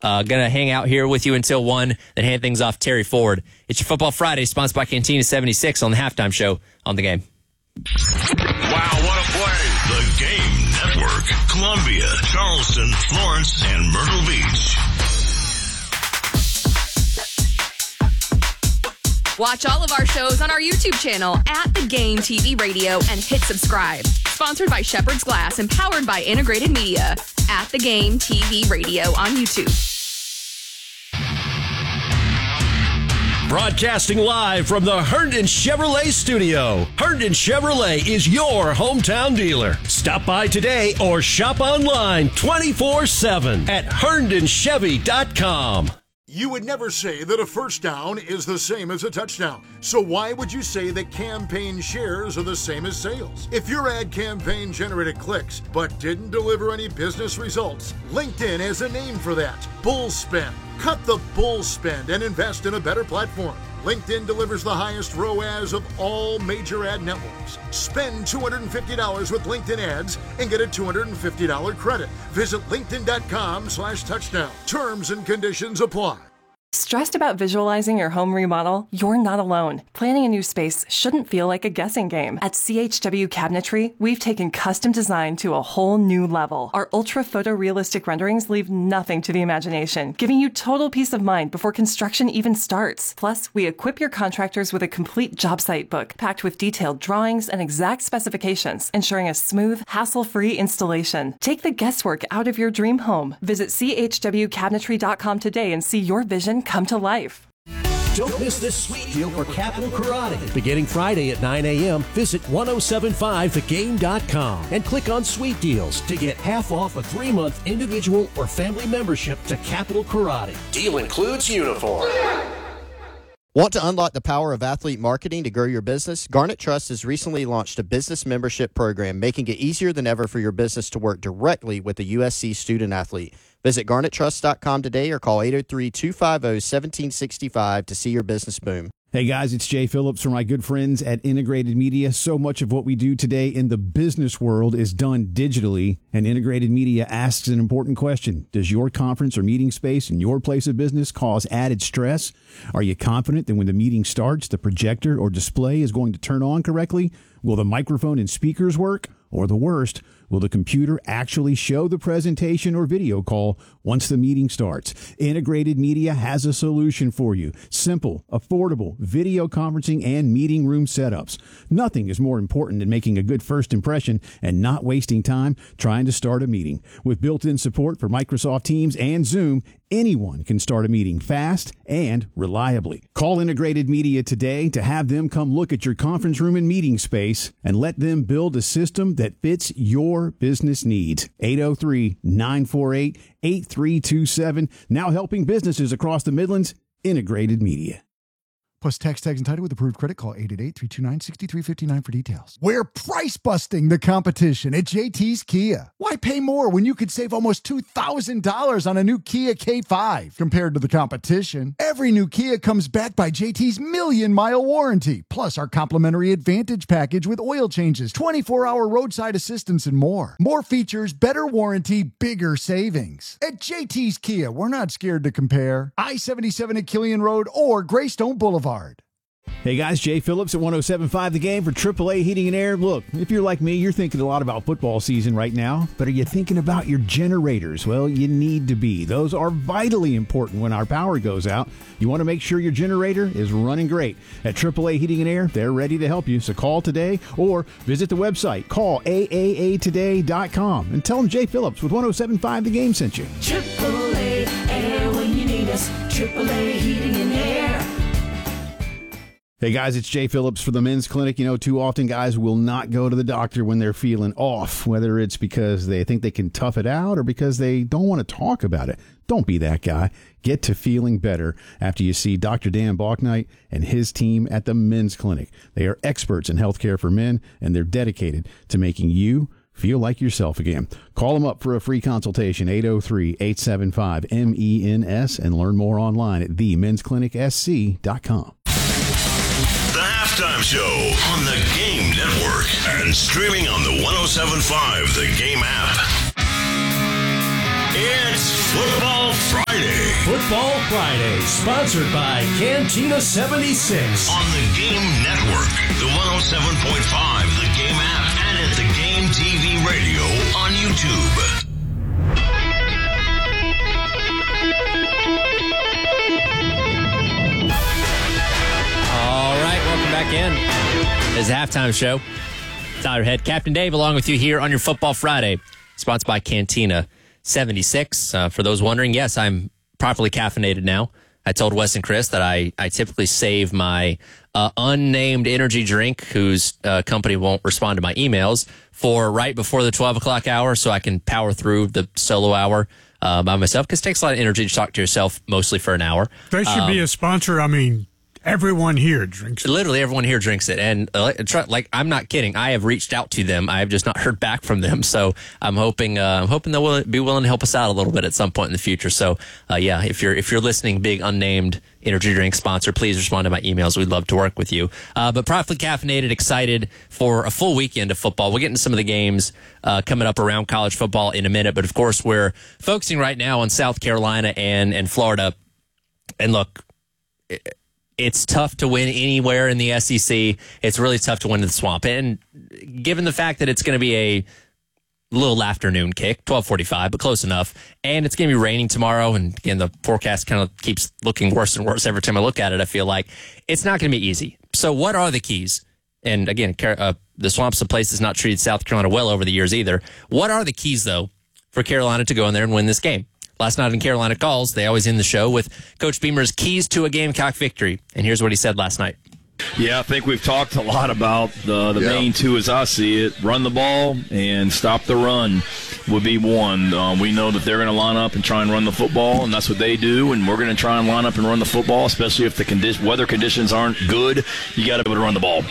Going to hang out here with you until 1, then hand things off to Terry Ford. It's your Football Friday, sponsored by Cantina 76 on the Halftime Show on The Game. Wow, what a play. The Game Network. Columbia, Charleston, Florence, and Myrtle Beach. Watch all of our shows on our YouTube channel at The Game TV Radio and hit subscribe. Sponsored by Shepherd's Glass and powered by Integrated Media at The Game TV Radio on YouTube. Broadcasting live from the Herndon Chevrolet studio. Herndon Chevrolet is your hometown dealer. Stop by today or shop online 24/7 at herndonchevy.com. You would never say that a first down is the same as a touchdown. So why would you say that campaign shares are the same as sales? If your ad campaign generated clicks but didn't deliver any business results, LinkedIn has a name for that: bull spend. Cut the bull spend and invest in a better platform. LinkedIn delivers the highest ROAS of all major ad networks. Spend $250 with LinkedIn ads and get a $250 credit. Visit linkedin.com/touchdown. Terms and conditions apply. Stressed about visualizing your home remodel? You're not alone. Planning a new space shouldn't feel like a guessing game. At CHW Cabinetry, we've taken custom design to a whole new level. Our ultra photorealistic renderings leave nothing to the imagination, giving you total peace of mind before construction even starts. Plus, we equip your contractors with a complete job site book packed with detailed drawings and exact specifications, ensuring a smooth, hassle-free installation. Take the guesswork out of your dream home. Visit chwcabinetry.com today and see your vision come to life. Don't miss this sweet deal for Capital Karate. Beginning Friday at 9 a.m., visit 1075thegame.com and click on Sweet Deals to get half off a 3-month individual or family membership to Capital Karate. Deal includes uniform. Want to unlock the power of athlete marketing to grow your business? Garnet Trust has recently launched a business membership program, making it easier than ever for your business to work directly with a USC student athlete. Visit garnettrust.com today or call 803-250-1765 to see your business boom. Hey guys, it's Jay Phillips from my good friends at Integrated Media. So much of what we do today in the business world is done digitally, and Integrated Media asks an important question. Does your conference or meeting space in your place of business cause added stress? Are you confident that when the meeting starts, the projector or display is going to turn on correctly? Will the microphone and speakers work? Or the worst, will the computer actually show the presentation or video call once the meeting starts? Integrated Media has a solution for you. Simple, affordable video conferencing and meeting room setups. Nothing is more important than making a good first impression and not wasting time trying to start a meeting. With built-in support for Microsoft Teams and Zoom, anyone can start a meeting fast and reliably. Call Integrated Media today to have them come look at your conference room and meeting space and let them build a system that fits your business needs. 803-948-8327. Now helping businesses across the Midlands. Integrated Media. Plus tax tags and title with approved credit. Call 888-329-6359 for details. We're price busting the competition at JT's Kia. Why pay more when you could save almost $2,000 on a new Kia K5 compared to the competition? Every new Kia comes backed by JT's 1,000,000-mile warranty, plus our complimentary Advantage package with oil changes, 24-hour roadside assistance, and more. More features, better warranty, bigger savings. At JT's Kia, we're not scared to compare. I-77 at Killian Road or Greystone Boulevard. Hey guys, Jay Phillips at 107.5 The Game for AAA Heating and Air. Look, if you're like me, you're thinking a lot about football season right now, but are you thinking about your generators? Well, you need to be. Those are vitally important when our power goes out. You want to make sure your generator is running great. At AAA Heating and Air, they're ready to help you. So call today or visit the website. Call AAAtoday.com and tell them Jay Phillips with 107.5 The Game sent you. AAA Air when you need us. AAA Heating and Air. Hey guys, it's Jay Phillips for the Men's Clinic. You know, too often guys will not go to the doctor when they're feeling off, whether it's because they think they can tough it out or because they don't want to talk about it. Don't be that guy. Get to feeling better after you see Dr. Dan Balknight and his team at the Men's Clinic. They are experts in healthcare for men, and they're dedicated to making you feel like yourself again. Call them up for a free consultation, 803-875-MENS, and learn more online at themensclinicsc.com. The Halftime Show on the Game Network and streaming on the 107.5 The Game app. It's Football Friday. Football Friday, sponsored by Cantina 76. On the Game Network, the 107.5, the Game app, and at the Game TV radio on YouTube. All right, welcome back in. It's a halftime show. Tyler Head, Captain Dave, along with you here on your Football Friday, sponsored by Cantina 76. For those wondering, yes, I'm properly caffeinated now. I told Wes and Chris that I typically save my unnamed energy drink, whose company won't respond to my emails, for right before the 12 o'clock hour so I can power through the solo hour by myself, because it takes a lot of energy to talk to yourself, mostly for an hour. They should be a sponsor. I mean, everyone here drinks it. Literally everyone here drinks it. And like, I'm not kidding. I have reached out to them. I have just not heard back from them. So I'm hoping they'll be willing to help us out a little bit at some point in the future. So yeah, if you're listening, big unnamed energy drink sponsor, please respond to my emails. We'd love to work with you. But properly caffeinated, excited for a full weekend of football. We'll get into some of the games coming up around college football in a minute. But of course, we're focusing right now on South Carolina and Florida. And look, it's tough to win anywhere in the SEC. It's really tough to win in the Swamp. And given the fact that it's going to be a little afternoon kick, 12:45, but close enough. And it's going to be raining tomorrow. And again, the forecast kind of keeps looking worse and worse every time I look at it. I feel like it's not going to be easy. So what are the keys? And again, the Swamp's a place that's not treated South Carolina well over the years either. What are the keys, though, for Carolina to go in there and win this game? Last night in Carolina Calls, they always end the show with Coach Beamer's keys to a Gamecock victory. And here's what he said last night. Yeah, I think we've talked a lot about the main two as I see it. Run the ball and stop the run would be one. We know that they're going to line up and try and run the football, and that's what they do, and we're going to try and line up and run the football, especially if the weather conditions aren't good. You got to be able to run the ball.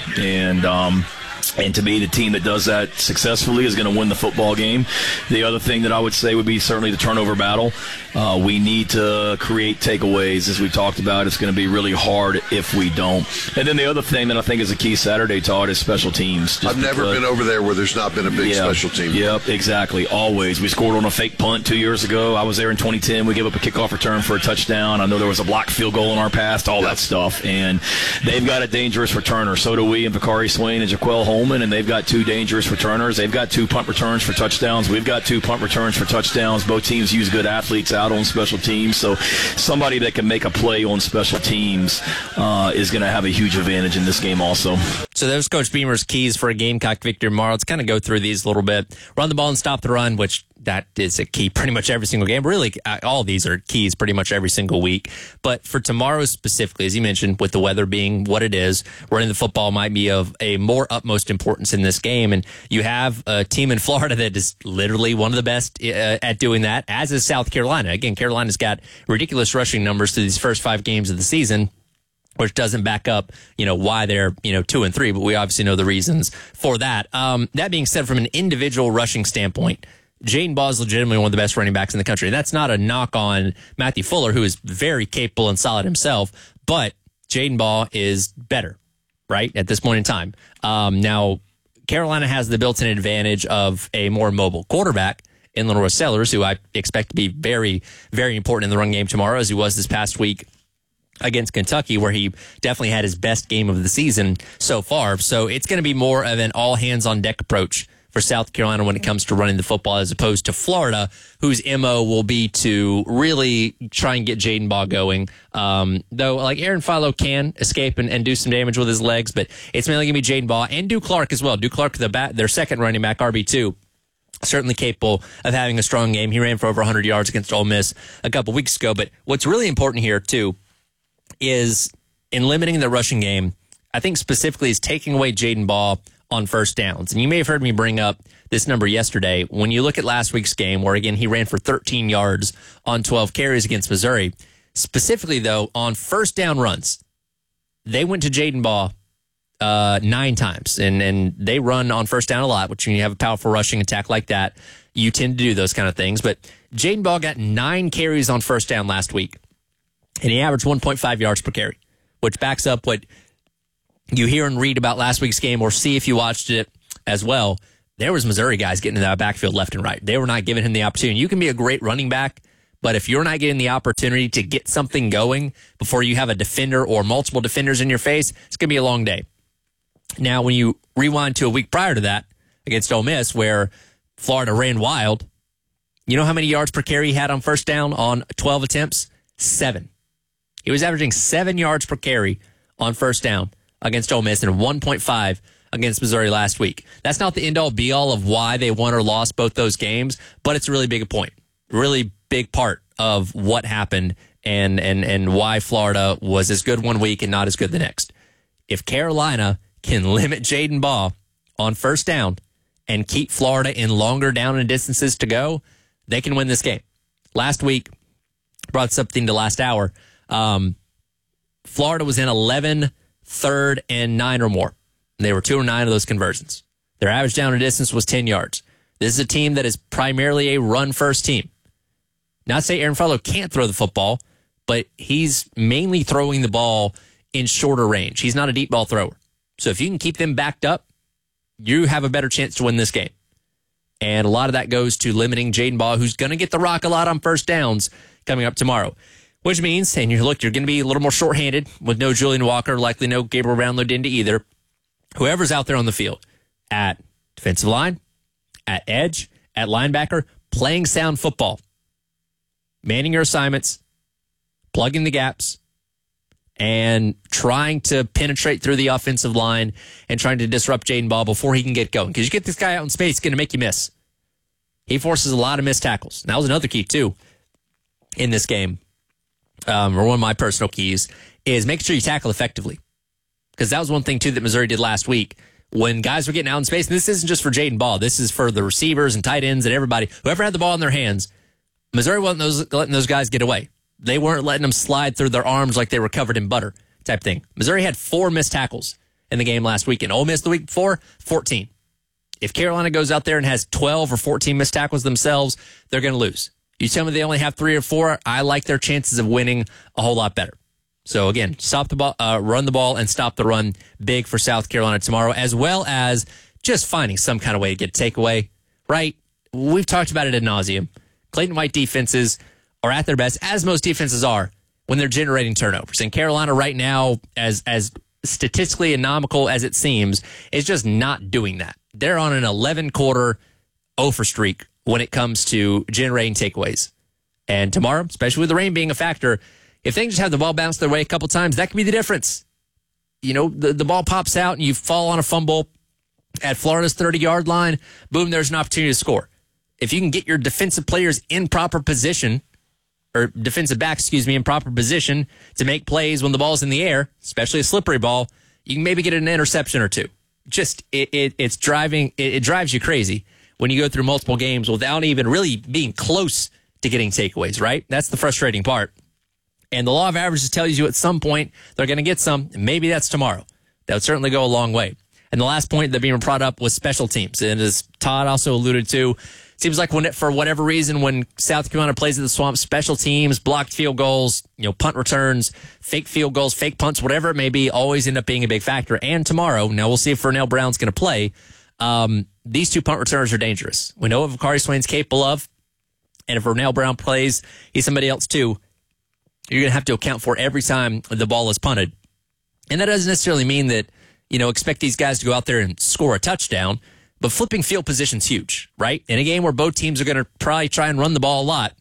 And to me, the team that does that successfully is going to win the football game. The other thing that I would say would be certainly the turnover battle. We need to create takeaways, as we talked about. It's going to be really hard if we don't. And then the other thing that I think is a key Saturday, Todd, is special teams. I've never been over there where there's not been a big special team. Yep, exactly. Always. We scored on a fake punt 2 years ago. I was there in 2010. We gave up a kickoff return for a touchdown. I know there was a blocked field goal in our past, all that stuff. And they've got a dangerous returner. So do we, and Vakari Swain and Jaquel Holman, and they've got two dangerous returners. They've got 2 punt returns for touchdowns. We've got 2 punt returns for touchdowns. Both teams use good athletes out on special teams. So somebody that can make a play on special teams is going to have a huge advantage in this game also. So there's Coach Beamer's keys for a Gamecock victory tomorrow. Let's kind of go through these a little bit. Run the ball and stop the run, which that is a key pretty much every single game. Really, all of these are keys pretty much every single week. But for tomorrow specifically, as you mentioned, with the weather being what it is, running the football might be of a more utmost importance in this game. And you have a team in Florida that is literally one of the best at doing that, as is South Carolina. Again, Carolina's got ridiculous rushing numbers through these first 5 games of the season, which doesn't back up, why they're, 2-3, but we obviously know the reasons for that. That being said, from an individual rushing standpoint, Jaden Ball is legitimately one of the best running backs in the country. And that's not a knock on Matthew Fuller, who is very capable and solid himself, but Jaden Ball is better, right, at this point in time. Now, Carolina has the built-in advantage of a more mobile quarterback in Lenore Sellers, who I expect to be very, very important in the run game tomorrow, as he was this past week against Kentucky, where he definitely had his best game of the season so far. So it's going to be more of an all-hands-on-deck approach for South Carolina when it comes to running the football, as opposed to Florida, whose MO will be to really try and get Jaden Ball going. Though, like, Aaron Philo can escape and do some damage with his legs, but it's mainly going to be Jaden Ball and Duke Clark as well. Duke Clark, their second running back, RB2, certainly capable of having a strong game. He ran for over 100 yards against Ole Miss a couple weeks ago. But what's really important here, too, is in limiting the rushing game, I think specifically is taking away Jaden Ball on first downs. And you may have heard me bring up this number yesterday. When you look at last week's game, where, again, he ran for 13 yards on 12 carries against Missouri, specifically, though, on first down runs, they went to Jaden Ball 9 times. And they run on first down a lot, which when you have a powerful rushing attack like that, you tend to do those kind of things. But Jaden Ball got 9 carries on first down last week, and he averaged 1.5 yards per carry, which backs up what you hear and read about last week's game, or see if you watched it as well. There was Missouri guys getting in that backfield left and right. They were not giving him the opportunity. You can be a great running back, But if you're not getting the opportunity to get something going before you have a defender or multiple defenders in your face, it's going to be a long day. Now, when you rewind to a week prior to that against Ole Miss, where Florida ran wild, you know how many yards per carry he had on first down on 12 attempts? 7. He was averaging 7 yards per carry on first down against Ole Miss and 1.5 against Missouri last week. That's not the end-all, be-all of why they won or lost both those games, but it's a really big point. Really big part of what happened and why Florida was as good one week and not as good the next. If Carolina can limit Jaden Baugh on first down and keep Florida in longer down and distances to go, they can win this game. Last week, brought something to last hour, Florida was in 11, 3rd, and 9 or more. They were 2 or 9 of those conversions. Their average down and distance was 10 yards. This is a team that is primarily a run-first team. Not to say Aaron Farlow can't throw the football, but he's mainly throwing the ball in shorter range. He's not a deep ball thrower. So if you can keep them backed up, you have a better chance to win this game. And a lot of that goes to limiting Jaden Baugh, who's going to get the rock a lot on first downs coming up tomorrow. Which means, and you're going to be a little more shorthanded with no Julian Walker, likely no Gabriel Brownlow-Dindy either. Whoever's out there on the field at defensive line, at edge, at linebacker, playing sound football, manning your assignments, plugging the gaps, and trying to penetrate through the offensive line and trying to disrupt Jaden Baugh before he can get going. Because you get this guy out in space, it's going to make you miss. He forces a lot of missed tackles. And that was another key, too, in this game. Or one of my personal keys is making sure you tackle effectively. Because that was one thing, too, that Missouri did last week. When guys were getting out in space, and this isn't just for Jaden Baugh, this is for the receivers and tight ends and everybody. Whoever had the ball in their hands, Missouri wasn't letting those guys get away. They weren't letting them slide through their arms like they were covered in butter type thing. Missouri had 4 missed tackles in the game last week. And Ole Miss the week before, 14. If Carolina goes out there and has 12 or 14 missed tackles themselves, they're going to lose. You tell me they only have 3 or 4, I like their chances of winning a whole lot better. So again, stop the ball, run the ball, and stop the run big for South Carolina tomorrow, as well as just finding some kind of way to get a takeaway, right? We've talked about it ad nauseum. Clayton White defenses are at their best, as most defenses are, when they're generating turnovers. And Carolina right now, as statistically anomical as it seems, is just not doing that. They're on an 11-quarter 0-for streak when it comes to generating takeaways. And tomorrow, especially with the rain being a factor, if they can just have the ball bounce their way a couple times, that could be the difference. You know, the ball pops out and you fall on a fumble at Florida's 30-yard line, boom, there's an opportunity to score. If you can get your defensive players in proper position, or defensive backs, in proper position to make plays when the ball's in the air, especially a slippery ball, you can maybe get an interception or two. Just, it drives you crazy when you go through multiple games without even really being close to getting takeaways, right? That's the frustrating part. And the law of averages tells you at some point they're going to get some. Maybe that's tomorrow. That would certainly go a long way. And the last point that being brought up was special teams. And as Todd also alluded to, seems like for whatever reason, when South Carolina plays at the Swamp, special teams, blocked field goals, punt returns, fake field goals, fake punts, whatever it may be, always end up being a big factor. And tomorrow, now we'll see if Vernell Brown's going to play. These 2 punt returners are dangerous. We know what Vakari Swain's capable of. And if Vernell Brown plays, he's somebody else too. You're going to have to account for every time the ball is punted. And that doesn't necessarily mean that, expect these guys to go out there and score a touchdown. But flipping field position's huge, right? In a game where both teams are going to probably try and run the ball a lot,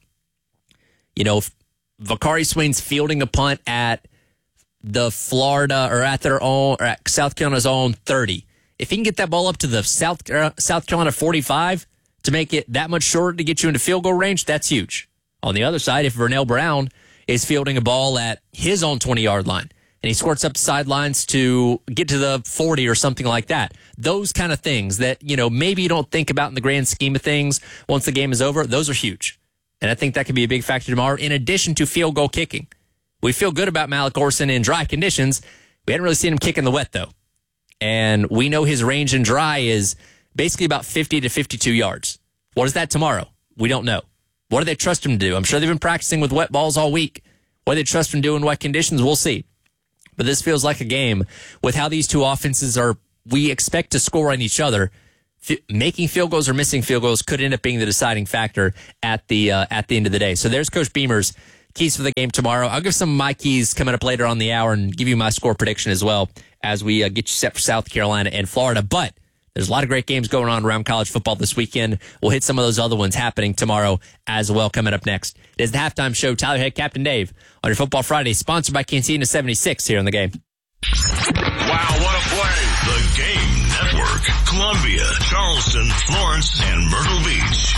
if Vakari Swain's fielding a punt at the Florida or at their own or at South Carolina's own 30, if he can get that ball up to the South Carolina 45 to make it that much shorter to get you into field goal range, that's huge. On the other side, if Vernell Brown is fielding a ball at his own 20-yard line and he squirts up the sidelines to get to the 40 or something like that, those kind of things that, maybe you don't think about in the grand scheme of things once the game is over, those are huge. And I think that could be a big factor tomorrow, in addition to field goal kicking. We feel good about Malik Orson in dry conditions. We hadn't really seen him kick in the wet, though. And we know his range in dry is basically about 50 to 52 yards. What is that tomorrow? We don't know. What do they trust him to do? I'm sure they've been practicing with wet balls all week. What do they trust him to do in wet conditions? We'll see. But this feels like a game with how these two offenses we expect to score on each other. making field goals or missing field goals could end up being the deciding factor at the end of the day. So there's Coach Beamer's keys for the game tomorrow. I'll give some of my keys coming up later on the hour and give you my score prediction as well as we get you set for South Carolina and Florida. But there's a lot of great games going on around college football this weekend. We'll hit some of those other ones happening tomorrow as well coming up next. It is the halftime show. Tyler Head, Captain Dave on your Football Friday, sponsored by Cantina 76 here on The Game. Wow, what a play. The Game Network. Columbia, Charleston, Florence, and Myrtle Beach.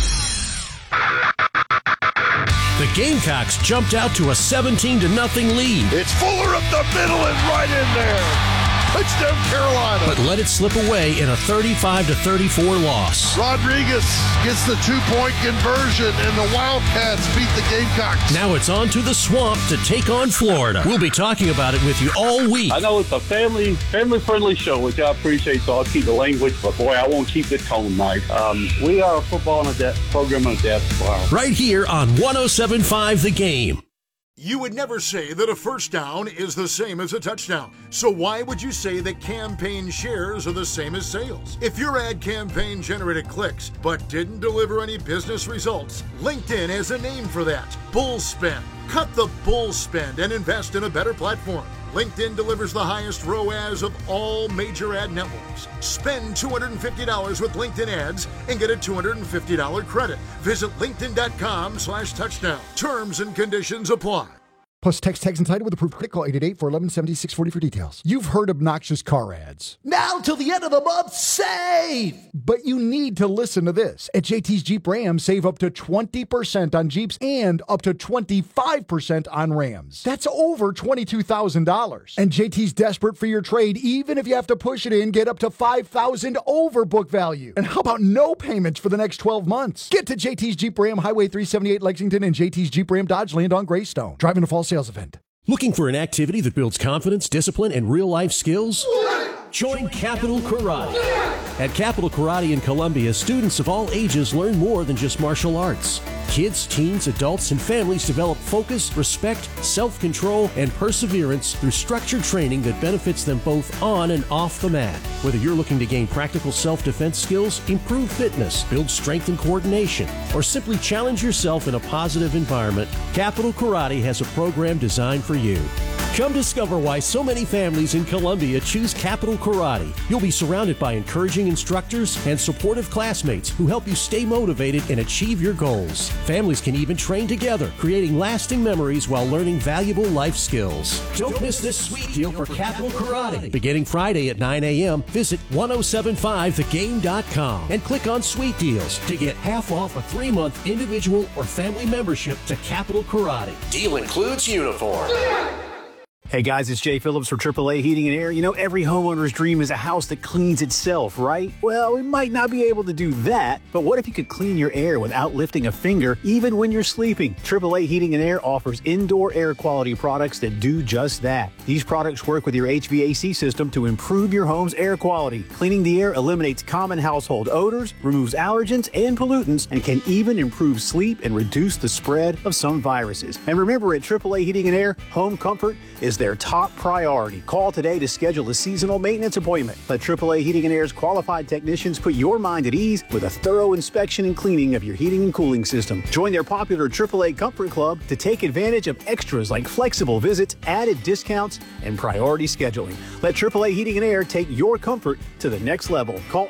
The Gamecocks jumped out to a 17-0 lead. It's Fuller up the middle and right in there. Touchdown, Carolina. But let it slip away in a 35-34 loss. Rodriguez gets the 2-point conversion, and the Wildcats beat the Gamecocks. Now it's on to the Swamp to take on Florida. We'll be talking about it with you all week. I know it's a family-friendly show, which I appreciate, so I'll keep the language, but boy, I won't keep the tone nice. We are a football program on a depth. Wow. Right here on 107.5 The Game. You would never say that a first down is the same as a touchdown. So why would you say that campaign shares are the same as sales? If your ad campaign generated clicks but didn't deliver any business results, LinkedIn has a name for that: bull spend. Cut the bull spend and invest in a better platform. LinkedIn delivers the highest ROAS of all major ad networks. Spend $250 with LinkedIn ads and get a $250 credit. Visit linkedin.com/touchdown. Terms and conditions apply. Plus, text tags and title with approved credit. Call 888-411-7640 for details. You've heard obnoxious car ads. Now till the end of the month, save! But you need to listen to this. At JT's Jeep Ram, save up to 20% on Jeeps and up to 25% on Rams. That's over $22,000. And JT's desperate for your trade. Even if you have to push it in, get up to $5,000 over book value. And how about no payments for the next 12 months? Get to JT's Jeep Ram, Highway 378 Lexington, and JT's Jeep Ram Dodge Land on Greystone. Driving a fall sales event. Looking for an activity that builds confidence, discipline, and real-life skills? Join Capital Karate. At Capital Karate in Columbia, students of all ages learn more than just martial arts. Kids, teens, adults, and families develop focus, respect, self-control, and perseverance through structured training that benefits them both on and off the mat. Whether you're looking to gain practical self-defense skills, improve fitness, build strength and coordination, or simply challenge yourself in a positive environment, Capital Karate has a program designed for you. Come discover why so many families in Columbia choose Capital Karate. You'll be surrounded by encouraging instructors and supportive classmates who help you stay motivated and achieve your goals. Families can even train together, creating lasting memories while learning valuable life skills. Don't miss this sweet deal for Capital Karate. Beginning Friday at 9 a.m., visit 1075thegame.com and click on Sweet Deals to get half off a 3-month individual or family membership to Capital Karate. Deal includes uniform. Hey guys, it's Jay Phillips for AAA Heating and Air. You know, every homeowner's dream is a house that cleans itself, right? Well, we might not be able to do that, but what if you could clean your air without lifting a finger, even when you're sleeping? AAA Heating and Air offers indoor air quality products that do just that. These products work with your HVAC system to improve your home's air quality. Cleaning the air eliminates common household odors, removes allergens and pollutants, and can even improve sleep and reduce the spread of some viruses. And remember, at AAA Heating and Air, home comfort is their top priority. Call today to schedule a seasonal maintenance appointment. Let AAA Heating and Air's qualified technicians put your mind at ease with a thorough inspection and cleaning of your heating and cooling system. Join their popular AAA Comfort Club to take advantage of extras like flexible visits, added discounts, and priority scheduling. Let AAA Heating and Air take your comfort to the next level. Call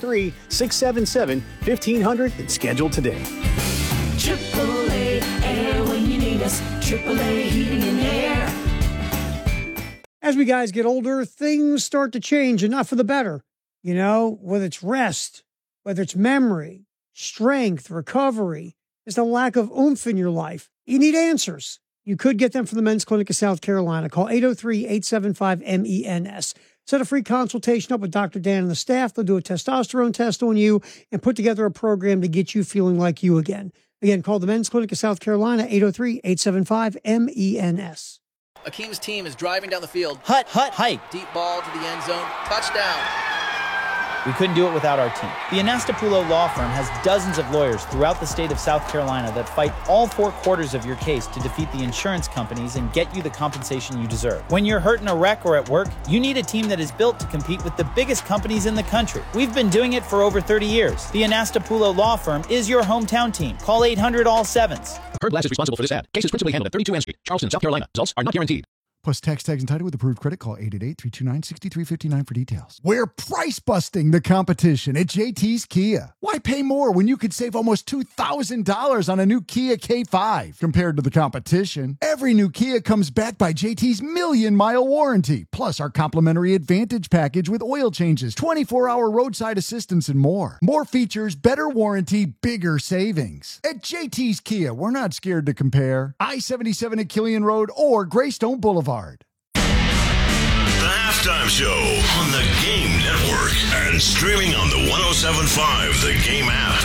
803-677-1500 and schedule today. AAA Air when you need us. AAA Heating and Air. As we guys get older, things start to change, and not for the better. You know, whether it's rest, whether it's memory, strength, recovery, just a lack of oomph in your life. You need answers. You could get them from the Men's Clinic of South Carolina. Call 803-875-MENS. Set a free consultation up with Dr. Dan and the staff. They'll do a testosterone test on you and put together a program to get you feeling like you again. Again, call the Men's Clinic of South Carolina, 803-875-MENS. Akeem's team is driving down the field. Hike. Deep ball to the end zone. Touchdown. We couldn't do it without our team. The Anastapulo Law Firm has dozens of lawyers throughout the state of South Carolina that fight all 4 quarters of your case to defeat the insurance companies and get you the compensation you deserve. When you're hurt in a wreck or at work, you need a team that is built to compete with the biggest companies in the country. We've been doing it for over 30 years. The Anastapulo Law Firm is your hometown team. Call 800-ALL-7s. Heard Glass is responsible for this ad. Case is principally handled at 32 N Street, Charleston, South Carolina. Results are not guaranteed. Plus tax and title with approved credit. Call 888-329-6359 for details. We're price busting the competition at JT's Kia. Why pay more when you could save almost $2,000 on a new Kia K5? Compared to the competition, every new Kia comes backed by JT's million-mile warranty, plus our complimentary Advantage package with oil changes, 24-hour roadside assistance, and more. More features, better warranty, bigger savings. At JT's Kia, we're not scared to compare. I-77 at Killian Road or Greystone Boulevard. The Halftime Show on the Game Network and streaming on the 107.5 The Game app.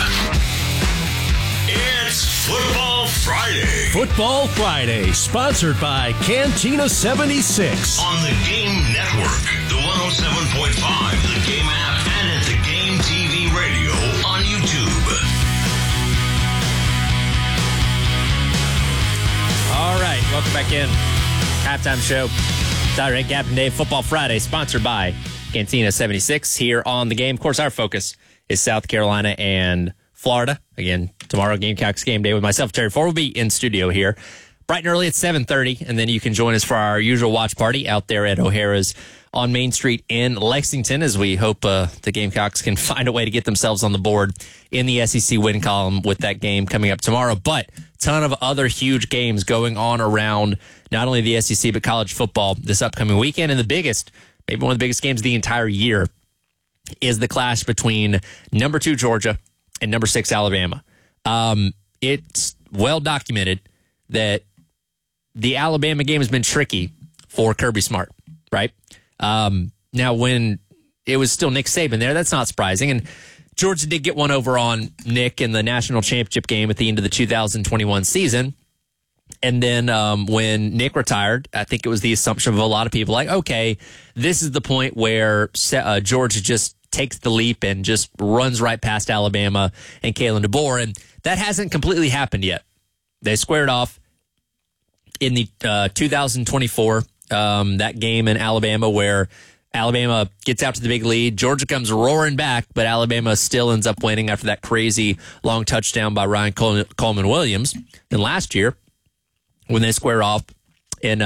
It's Football Friday. Football Friday, sponsored by Cantina 76. On the Game Network, the 107.5 The Game app, and at the Game TV radio on YouTube. All right, welcome back in. Halftime show. Tyler, Captain Dave, Football Friday, sponsored by Cantina 76 here on the Game. Of course, our focus is South Carolina and Florida. Again, tomorrow, Gamecocks game day with myself, Terry Ford. We'll be in studio here bright and early at 7:30, and then you can join us for our usual watch party out there at O'Hara's on Main Street in Lexington, as we hope the Gamecocks can find a way to get themselves on the board in the SEC win column with that game coming up tomorrow. But ton of other huge games going on around not only the SEC, but college football this upcoming weekend. And the biggest, maybe one of the biggest games of the entire year, is the clash between number 2 Georgia and number 6 Alabama. It's well documented that the Alabama game has been tricky for Kirby Smart, right? Now, when it was still Nick Saban there, that's not surprising. And Georgia did get one over on Nick in the national championship game at the end of the 2021 season. And then when Nick retired, I think it was the assumption of a lot of people like, okay, this is the point where Georgia just takes the leap and just runs right past Alabama and Kalen DeBoer. And that hasn't completely happened yet. They squared off in the 2024, that game in Alabama where Alabama gets out to the big lead. Georgia comes roaring back, but Alabama still ends up winning after that crazy long touchdown by Ryan Coleman Williams. And last year, when they square off in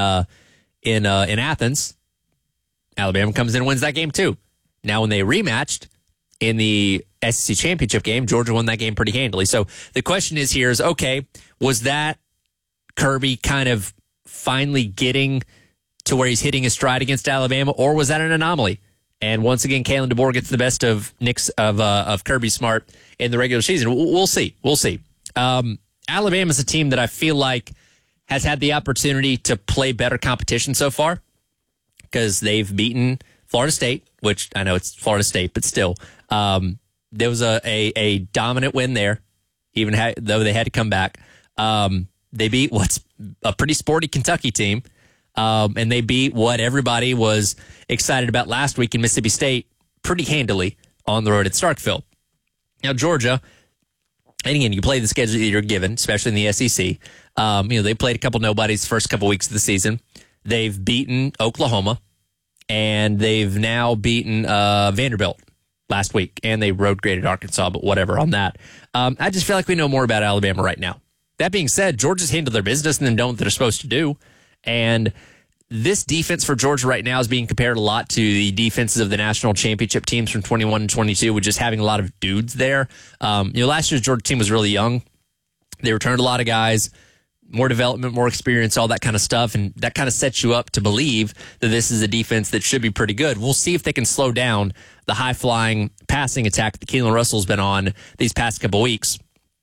Athens, Alabama comes in and wins that game too. Now, when they rematched in the SEC championship game, Georgia won that game pretty handily. So the question is here is, okay, was that Kirby kind of finally getting to where he's hitting his stride against Alabama, or was that an anomaly? And once again, Kalen DeBoer gets the best of Kirby Smart in the regular season. We'll see. We'll see. Alabama's a team that I feel like has had the opportunity to play better competition so far because they've beaten Florida State, which I know it's Florida State, but still, there was a dominant win there, even though they had to come back. They beat what's a pretty sporty Kentucky team. And they beat what everybody was excited about last week in Mississippi State pretty handily on the road at Starkville. Now, Georgia, and again, you play the schedule that you're given, especially in the SEC. They played a couple nobodies the first couple weeks of the season. They've beaten Oklahoma, and they've now beaten Vanderbilt last week, and they road graded Arkansas, but whatever on that. I just feel like we know more about Alabama right now. That being said, Georgia's handled their business and then done what they're supposed to do. And this defense for Georgia right now is being compared a lot to the defenses of the national championship teams from 21 and 22, with just having a lot of dudes there. Last year's Georgia team was really young. They returned a lot of guys, more development, more experience, all that kind of stuff. And that kind of sets you up to believe that this is a defense that should be pretty good. We'll see if they can slow down the high-flying passing attack that Keelan Russell's been on these past couple weeks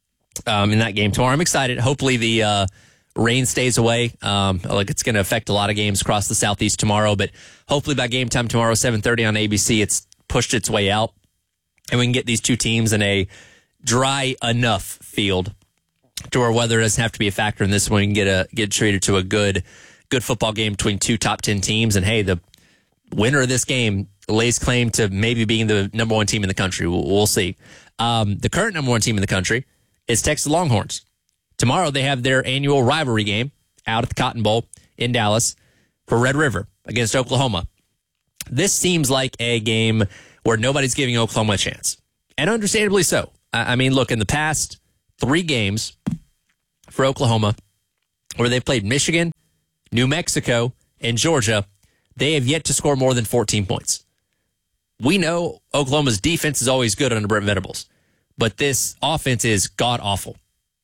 in that game tomorrow. I'm excited. Hopefully the rain stays away. Like it's going to affect a lot of games across the Southeast tomorrow, but hopefully by game time tomorrow, 7:30 on ABC, it's pushed its way out, and we can get these two teams in a dry enough field to where weather doesn't have to be a factor in this one. We can get treated to a good football game between two top 10 teams. And hey, the winner of this game lays claim to maybe being the number one team in the country. We'll see. The current number one team in the country is Texas Longhorns. Tomorrow they have their annual rivalry game out at the Cotton Bowl in Dallas for Red River against Oklahoma. This seems like a game where nobody's giving Oklahoma a chance, and understandably so. I mean, look, in the past 3 games for Oklahoma, where they've played Michigan, New Mexico, and Georgia, they have yet to score more than 14 points. We know Oklahoma's defense is always good under Brent Venables, but this offense is god-awful.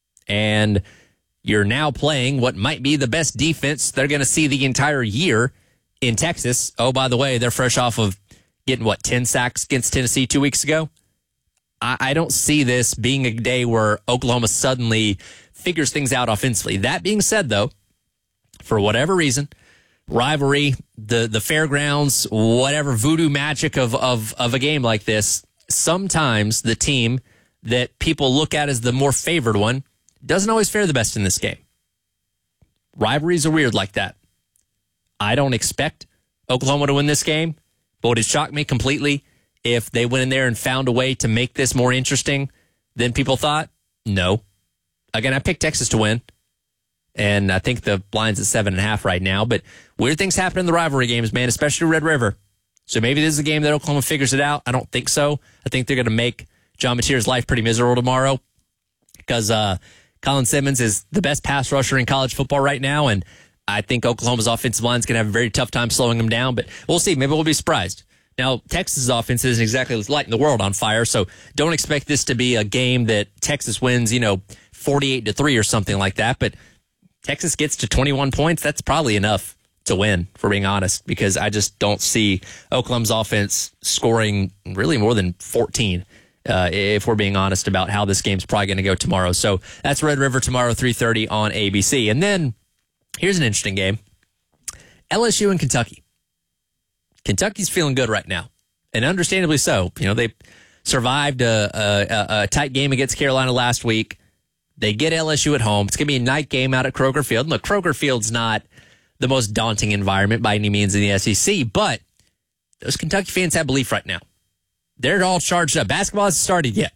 And you're now playing what might be the best defense they're going to see the entire year in Texas. Oh, by the way, they're fresh off of getting, 10 sacks against Tennessee 2 weeks ago? I don't see this being a day where Oklahoma suddenly figures things out offensively. That being said, though, for whatever reason, rivalry, the fairgrounds, whatever voodoo magic of a game like this, sometimes the team that people look at as the more favored one doesn't always fare the best in this game. Rivalries are weird like that. I don't expect Oklahoma to win this game, but would it shock me completely if they went in there and found a way to make this more interesting than people thought? No. Again, I picked Texas to win, and I think the line's at 7.5 right now, but weird things happen in the rivalry games, man, especially Red River. So maybe this is a game that Oklahoma figures it out. I don't think so. I think they're going to make John Mateer's life pretty miserable tomorrow because Colin Simmons is the best pass rusher in college football right now, and I think Oklahoma's offensive line is going to have a very tough time slowing him down, but we'll see. Maybe we'll be surprised. Now, Texas' offense isn't exactly lighting the world on fire, so don't expect this to be a game that Texas wins, 48-3 or something like that. But Texas gets to 21 points. That's probably enough to win, for being honest, because I just don't see Oklahoma's offense scoring really more than 14, if we're being honest about how this game's probably going to go tomorrow. So that's Red River tomorrow, 3:30 on ABC. And then here's an interesting game. LSU and Kentucky. Kentucky's feeling good right now, and understandably so. They survived a tight game against Carolina last week. They get LSU at home. It's going to be a night game out at Kroger Field. Look, Kroger Field's not the most daunting environment by any means in the SEC, but those Kentucky fans have belief right now. They're all charged up. Basketball hasn't started yet,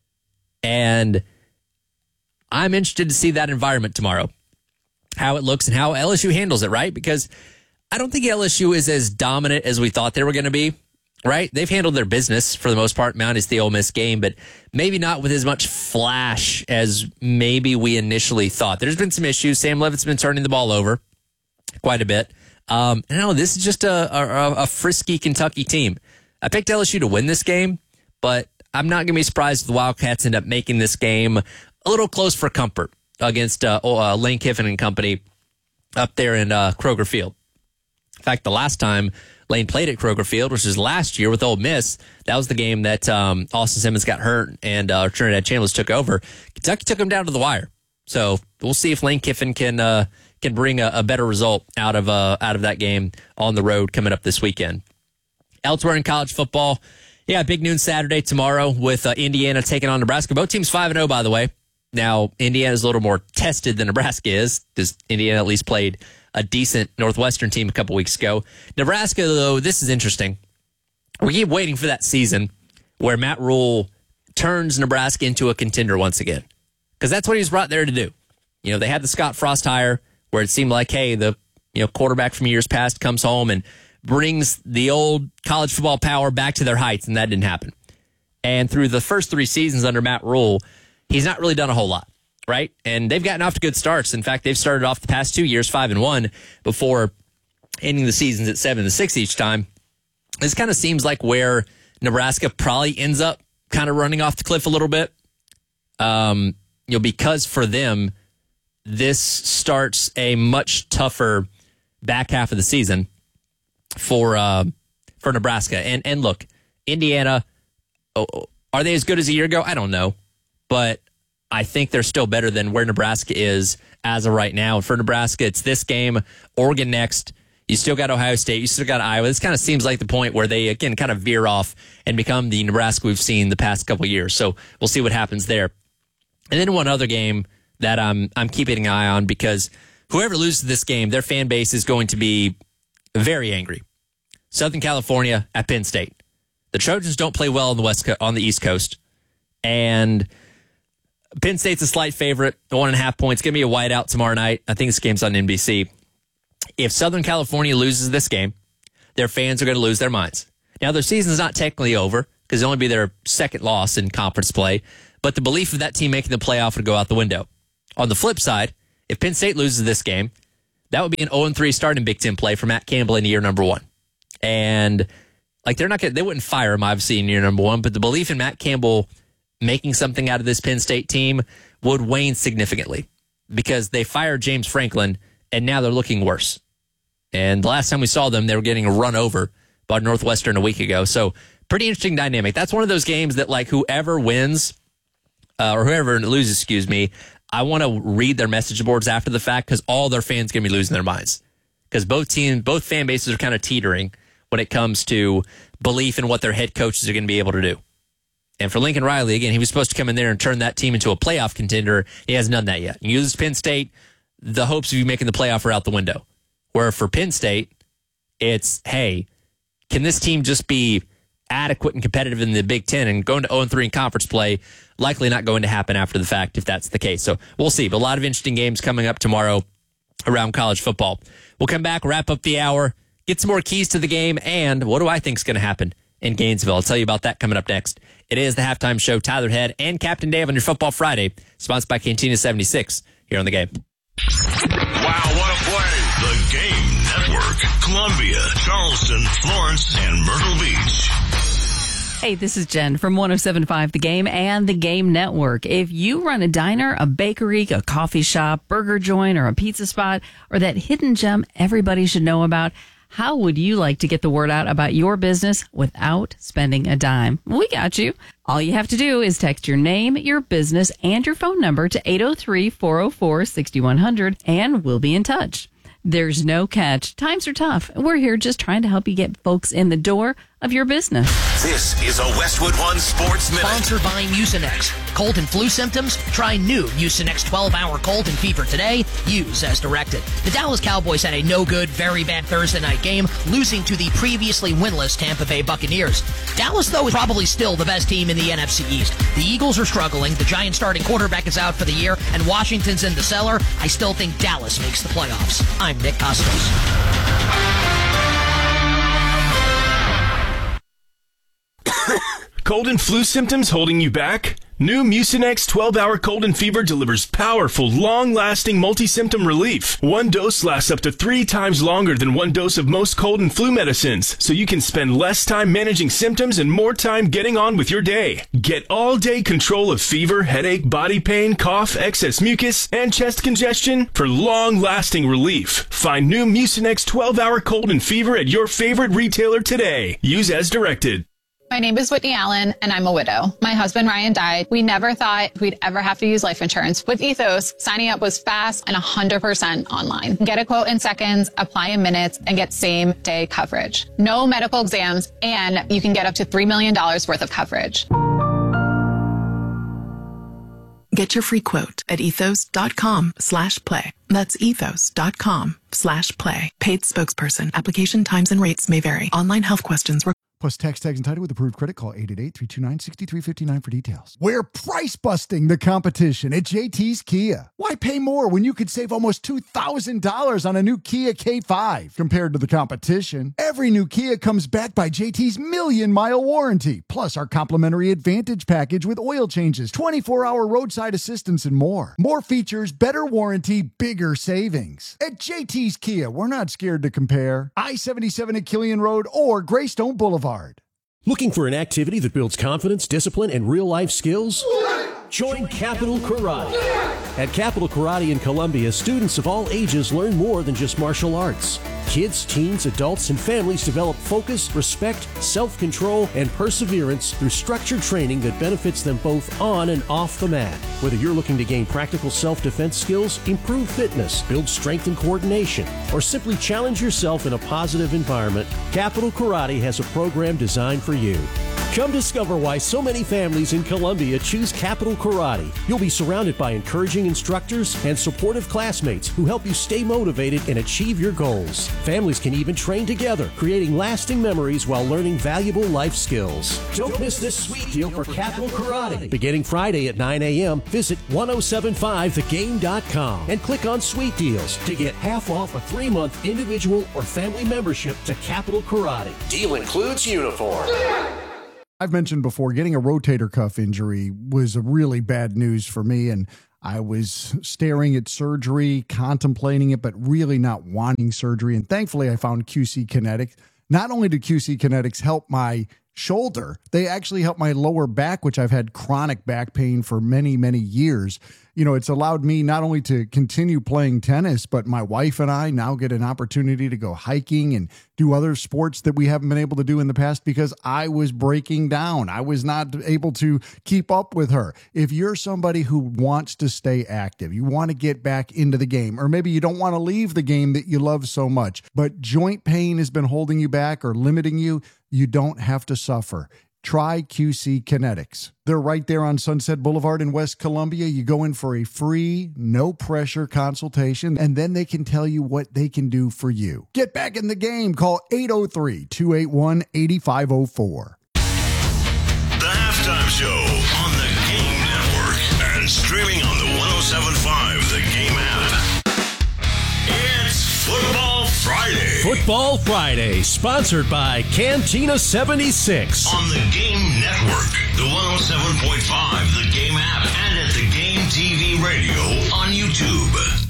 and I'm interested to see that environment tomorrow, how it looks and how LSU handles it, right? Because I don't think LSU is as dominant as we thought they were going to be, right? They've handled their business for the most part, minus the Ole Miss game, but maybe not with as much flash as maybe we initially thought. There's been some issues. Sam Leavitt's been turning the ball over quite a bit. No, this is just a frisky Kentucky team. I picked LSU to win this game, but I'm not going to be surprised if the Wildcats end up making this game a little close for comfort against Lane Kiffin and company up there in Kroger Field. In fact, the last time Lane played at Kroger Field, which was last year with Ole Miss, that was the game that Austin Simmons got hurt and Trinidad Chambliss took over. Kentucky took him down to the wire. So we'll see if Lane Kiffin can bring a better result out of that game on the road coming up this weekend. Elsewhere in college football, big noon Saturday tomorrow with Indiana taking on Nebraska. Both teams 5-0, by the way. Now, Indiana's a little more tested than Nebraska is, because Indiana at least played a decent Northwestern team a couple weeks ago. Nebraska, though, this is interesting. We keep waiting for that season where Matt Rule turns Nebraska into a contender once again, because that's what he was brought there to do. They had the Scott Frost hire where it seemed like, hey, the quarterback from years past comes home and brings the old college football power back to their heights, and that didn't happen. And through the first 3 seasons under Matt Rule, he's not really done a whole lot, right? And they've gotten off to good starts. In fact, they've started off the past 2 years 5-1 before ending the seasons at 7-6 each time. This kind of seems like where Nebraska probably ends up kind of running off the cliff a little bit. Because for them, this starts a much tougher back half of the season for Nebraska. And look, Indiana, are they as good as a year ago? I don't know. But I think they're still better than where Nebraska is as of right now. And for Nebraska, it's this game, Oregon next. You still got Ohio State. You still got Iowa. This kind of seems like the point where they, again, kind of veer off and become the Nebraska we've seen the past couple of years. So we'll see what happens there. And then one other game that I'm keeping an eye on, because whoever loses this game, their fan base is going to be very angry. Southern California at Penn State. The Trojans don't play well on the East Coast, and Penn State's a slight favorite, 1.5 points. Give me a whiteout tomorrow night. I think this game's on NBC. If Southern California loses this game, their fans are going to lose their minds. Now, their season's not technically over because it'll only be their second loss in conference play, but the belief of that team making the playoff would go out the window. On the flip side, if Penn State loses this game, that would be an 0-3 start in Big Ten play for Matt Campbell in year number 1. And like they wouldn't fire him, obviously, in year number 1, but the belief in Matt Campbell making something out of this Penn State team would wane significantly because they fired James Franklin, and now they're looking worse. And the last time we saw them, they were getting run over by Northwestern a week ago. So pretty interesting dynamic. That's one of those games that like whoever wins or whoever loses, I want to read their message boards after the fact because all their fans going to be losing their minds because both fan bases are kind of teetering when it comes to belief in what their head coaches are going to be able to do. And for Lincoln Riley, again, he was supposed to come in there and turn that team into a playoff contender. He hasn't done that yet. You lose Penn State, the hopes of you making the playoff are out the window. Where for Penn State, it's, hey, can this team just be adequate and competitive in the Big Ten and going to 0-3 in conference play? Likely not going to happen after the fact if that's the case. So we'll see. But a lot of interesting games coming up tomorrow around college football. We'll come back, wrap up the hour, get some more keys to the game, and what do I think is going to happen in Gainesville? I'll tell you about that coming up next. It is the halftime show. Tyler Head and Captain Dave on your Football Friday, sponsored by Cantina 76 here on The Game. Wow, what a play. The Game Network. Columbia, Charleston, Florence, and Myrtle Beach. Hey, this is Jen from 107.5 The Game and The Game Network. If you run a diner, a bakery, a coffee shop, burger joint, or a pizza spot, or that hidden gem everybody should know about, how would you like to get the word out about your business without spending a dime? We got you. All you have to do is text your name, your business, and your phone number to 803-404-6100, and we'll be in touch. There's no catch. Times are tough. We're here just trying to help you get folks in the door of your business. This is a Westwood One Sports Minute. Sponsored by Mucinex. Cold and flu symptoms? Try new Mucinex 12-hour cold and fever today. Use as directed. The Dallas Cowboys had a no-good, very bad Thursday night game, losing to the previously winless Tampa Bay Buccaneers. Dallas, though, is probably still the best team in the NFC East. The Eagles are struggling. The Giants' starting quarterback is out for the year, and Washington's in the cellar. I still think Dallas makes the playoffs. I'm Nick Costos. Cold and flu symptoms holding you back? New Mucinex 12-hour cold and fever delivers powerful, long-lasting multi-symptom relief. One dose lasts up to 3 times longer than one dose of most cold and flu medicines, so you can spend less time managing symptoms and more time getting on with your day. Get all-day control of fever, headache, body pain, cough, excess mucus, and chest congestion for long-lasting relief. Find new Mucinex 12-hour cold and fever at your favorite retailer today. Use as directed. My name is Whitney Allen, and I'm a widow. My husband, Ryan, died. We never thought we'd ever have to use life insurance. With Ethos, signing up was fast and 100% online. Get a quote in seconds, apply in minutes, and get same-day coverage. No medical exams, and you can get up to $3 million worth of coverage. Get your free quote at ethos.com/play. That's ethos.com/play. Paid spokesperson. Application times and rates may vary. Online health questions Plus text tags and title with approved credit. Call 888-329-6359 for details. We're price busting the competition at JT's Kia. Why pay more when you could save almost $2,000 on a new Kia K5 compared to the competition? Every new Kia comes backed by JT's 1,000,000-mile warranty, plus our complimentary Advantage package with oil changes, 24-hour roadside assistance, and more. More features, better warranty, bigger savings. At JT's Kia, we're not scared to compare. I-77 at Killian Road or Greystone Boulevard. Looking for an activity that builds confidence, discipline, and real-life skills? Join Capital Karate. At Capital Karate in Columbia, students of all ages learn more than just martial arts. Kids, teens, adults, and families develop focus, respect, self-control, and perseverance through structured training that benefits them both on and off the mat. Whether you're looking to gain practical self-defense skills, improve fitness, build strength and coordination, or simply challenge yourself in a positive environment, Capital Karate has a program designed for you. Come discover why so many families in Columbia choose Capital Karate. You'll be surrounded by encouraging instructors and supportive classmates who help you stay motivated and achieve your goals. Families can even train together, creating lasting memories while learning valuable life skills. Don't miss this sweet deal for Capital Karate. Beginning Friday at 9 a.m., visit 1075thegame.com and click on Sweet Deals to get half off a 3-month individual or family membership to Capital Karate. Deal includes uniform. I've mentioned before, getting a rotator cuff injury was a really bad news for me, and I was staring at surgery, contemplating it, but really not wanting surgery. And thankfully, I found QC Kinetics. Not only did QC Kinetics help my shoulder, they actually helped my lower back, which I've had chronic back pain for many, many years. You know, it's allowed me not only to continue playing tennis, but my wife and I now get an opportunity to go hiking and do other sports that we haven't been able to do in the past because I was breaking down. I was not able to keep up with her. If you're somebody who wants to stay active, you want to get back into the game, or maybe you don't want to leave the game that you love so much, but joint pain has been holding you back or limiting you, you don't have to suffer. Try QC Kinetics. They're right there on Sunset Boulevard in West Columbia. You go in for a free, no-pressure consultation, and then they can tell you what they can do for you. Get back in the game. Call 803-281-8504. The Halftime Show on the Game Network and streaming on the 107.5 The Game app. It's Football Friday. Football Friday, sponsored by Cantina 76. On the Game Network, the 107.5 The Game app, and at the Game TV radio on YouTube.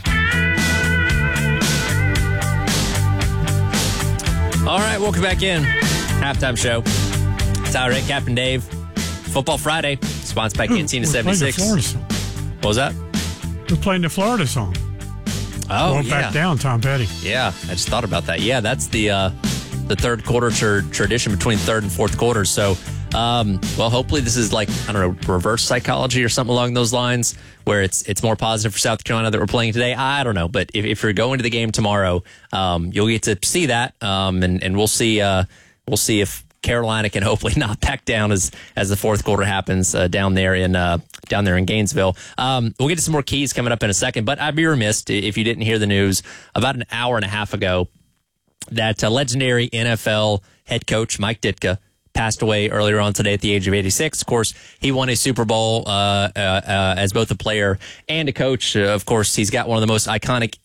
All right, welcome back in. Halftime show. Tyler Rick, Captain Dave. Football Friday, sponsored by Cantina 76. What was that? We're playing the Florida song. Oh, Going back down, Tom Petty. Yeah, I just thought about that. Yeah, that's the third quarter tradition between third and fourth quarters. So, well, hopefully this is like, I don't know, reverse psychology or something along those lines, where it's more positive for South Carolina that we're playing today. I don't know, but if you're going to the game tomorrow, you'll get to see that, and we'll see if Carolina can hopefully knock back down as the fourth quarter happens down there in Gainesville. We'll get to some more keys coming up in a second, but I'd be remiss if you didn't hear the news about an hour and a half ago that legendary NFL head coach Mike Ditka passed away earlier on today at the age of 86. Of course, he won a Super Bowl as both a player and a coach. Of course, he's got one of the most iconic,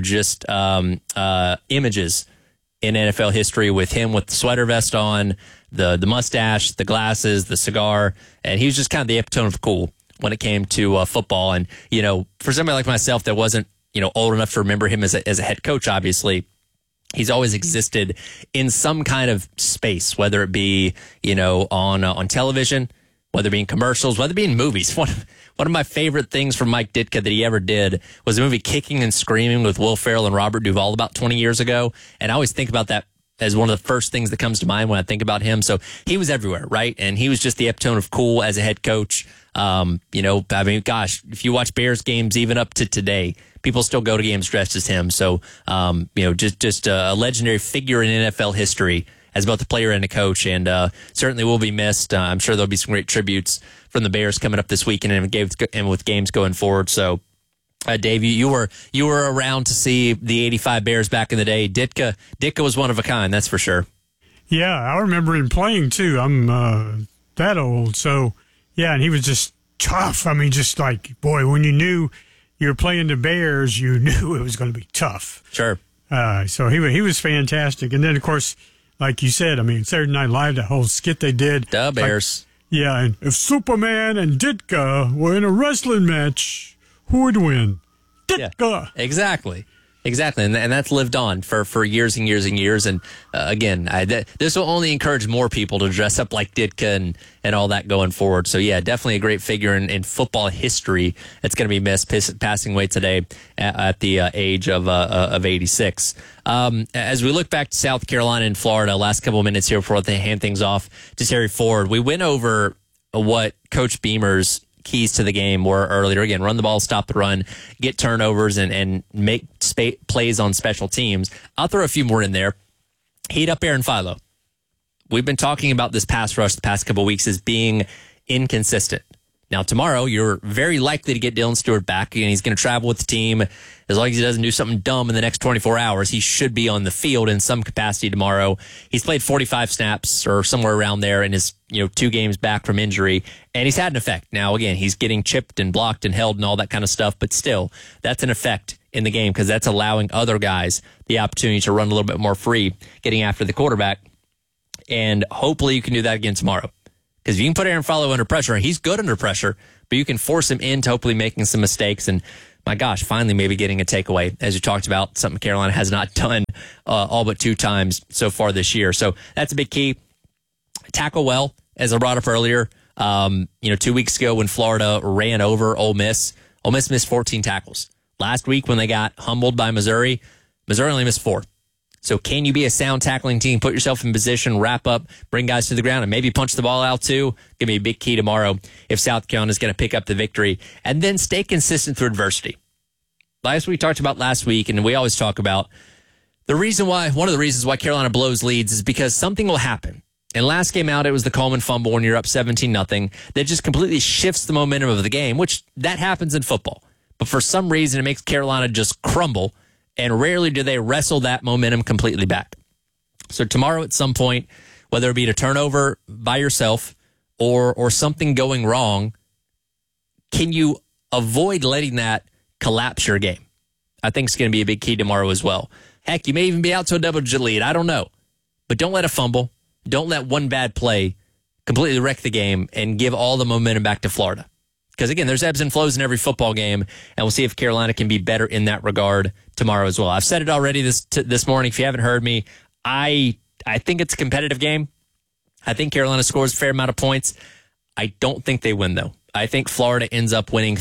images in NFL history, with him with the sweater vest on, the mustache, the glasses, the cigar, and he was just kind of the epitome of cool when it came to football. And, for somebody like myself that wasn't, old enough to remember him as a head coach, obviously, he's always existed in some kind of space, whether it be, on television, whether it be in commercials, whether it be in movies. One of my favorite things from Mike Ditka that he ever did was the movie Kicking and Screaming with Will Ferrell and Robert Duvall about 20 years ago. And I always think about that as one of the first things that comes to mind when I think about him. So he was everywhere, right? And he was just the epitome of cool as a head coach. Gosh, if you watch Bears games even up to today, people still go to games dressed as him. So, just a legendary figure in NFL history as both a player and a coach, and certainly will be missed. I'm sure there'll be some great tributes from the Bears coming up this weekend and with games going forward. So, Dave, you were around to see the '85 Bears back in the day. Ditka was one of a kind, that's for sure. Yeah, I remember him playing too. I'm that old, so yeah, and he was just tough. I mean, just like, boy, when you knew you were playing the Bears, you knew it was going to be tough. Sure. So he was fantastic, and then of course, like you said, I mean, Saturday Night Live, that whole skit they did. The Bears. Yeah, and if Superman and Ditka were in a wrestling match, who would win? Ditka. Yeah, exactly. And that's lived on for years and years and years. And again, this will only encourage more people to dress up like Ditka and all that going forward. So yeah, definitely a great figure in football history. It's going to be missed, passing away today at the age of 86. As we look back to South Carolina and Florida, last couple of minutes here before they hand things off to Terry Ford, we went over what Coach Beamer's keys to the game were earlier. Again, run the ball, stop the run, get turnovers, and make plays on special teams. I'll throw a few more in there. Heat up Aaron Philo. we've been talking about this pass rush the past couple of weeks as being inconsistent. Now, tomorrow, you're very likely to get Dylan Stewart back, and he's going to travel with the team. As long as he doesn't do something dumb in the next 24 hours, he should be on the field in some capacity tomorrow. He's played 45 snaps or somewhere around there in his 2 games back from injury, and he's had an effect. Now, again, he's getting chipped and blocked and held and all that kind of stuff, but still, that's an effect in the game because that's allowing other guys the opportunity to run a little bit more free, getting after the quarterback, and hopefully you can do that again tomorrow. Because if you can put Aaron Follow under pressure, he's good under pressure, but you can force him into hopefully making some mistakes. And my gosh, finally maybe getting a takeaway, as you talked about, something Carolina has not done all but 2 times so far this year. So that's a big key. Tackle well, as I brought up earlier. 2 weeks ago when Florida ran over Ole Miss missed 14 tackles. Last week when they got humbled by Missouri only missed 4. So can you be a sound tackling team, put yourself in position, wrap up, bring guys to the ground, and maybe punch the ball out too? Going to be a big key tomorrow if South Carolina is going to pick up the victory. And then stay consistent through adversity. Last we talked about last week, and we always talk about one of the reasons why Carolina blows leads is because something will happen. And last game out, it was the Coleman fumble when you're up 17-0. That just completely shifts the momentum of the game, which that happens in football. But for some reason, it makes Carolina just crumble. And rarely do they wrestle that momentum completely back. So tomorrow at some point, whether it be a turnover by yourself or something going wrong, can you avoid letting that collapse your game? I think it's going to be a big key tomorrow as well. Heck, you may even be out to a double-digit lead. I don't know. But don't let a fumble, don't let one bad play completely wreck the game and give all the momentum back to Florida. Because, again, there's ebbs and flows in every football game, and we'll see if Carolina can be better in that regard tomorrow as well. I've said it already this morning. If you haven't heard me, I think it's a competitive game. I think Carolina scores a fair amount of points. I don't think they win, though. I think Florida ends up winning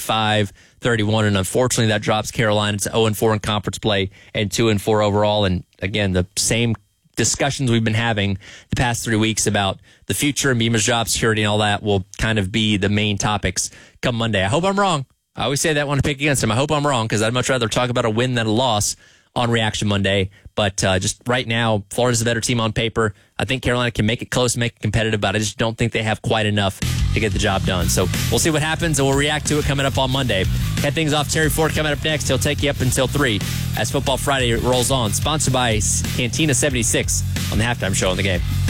35-31, and unfortunately that drops Carolina to 0-4 in conference play and 2-4 overall. And, again, the same discussions we've been having the past 3 weeks about the future and Beamer's job security and all that will kind of be the main topics come Monday. I hope I'm wrong. I always say that when I pick against him. I hope I'm wrong because I'd much rather talk about a win than a loss on Reaction Monday. But just right now, Florida's a better team on paper. I think Carolina can make it close, make it competitive, but I just don't think they have quite enough to get the job done. So we'll see what happens, and we'll react to it coming up on Monday. Head things off. Terry Ford coming up next. He'll take you up until 3 as Football Friday rolls on. Sponsored by Cantina 76 on the Halftime Show on the Game.